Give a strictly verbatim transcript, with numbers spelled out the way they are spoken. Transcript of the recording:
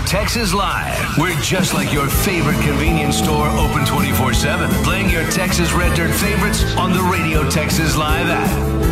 Texas Live. We're just like your favorite convenience store, open twenty-four seven, playing your Texas Red Dirt favorites on the Radio Texas Live app.